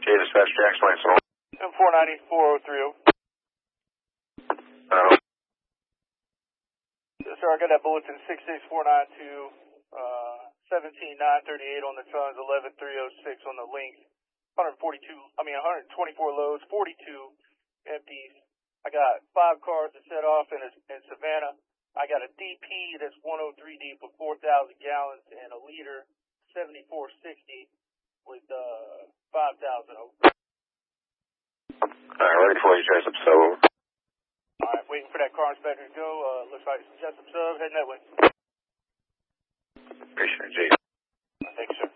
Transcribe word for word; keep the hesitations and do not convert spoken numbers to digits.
dispatch, Jackson Lansing. M four ninety, four oh three oh. Uh, Sir, I got that bulletin six six four nine two, uh, seventeen nine thirty-eight on the tons, eleven three oh six on the length, one forty-two, I mean one twenty-four loads, forty-two empties. I got five cars to set off in, in Savannah. I got a D P that's one oh three deep with four thousand gallons and a liter seventy-four sixty with uh, five thousand. Alright, ready for you, Jessup, so. Alright, waiting for that car inspector to go. Uh, looks like Jessup sub heading that way. Appreciate it, G. Thanks, sir.